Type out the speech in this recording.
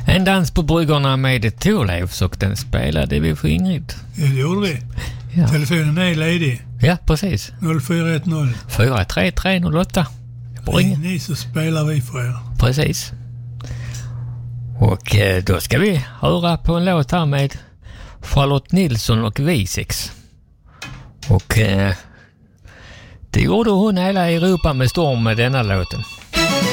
En dans på bryggorna med Thorleifs och den spelade vi för Ingrid. Ja, det gjorde vi. Ja. Telefonen är ledig. Ja, precis. 0410. 43308. Ni så spelar vi för er. Precis. Och då ska vi höra på en låt här med Charlotte Nilsson och Visex. Och det gjorde hon hela Europa med storm med denna låten.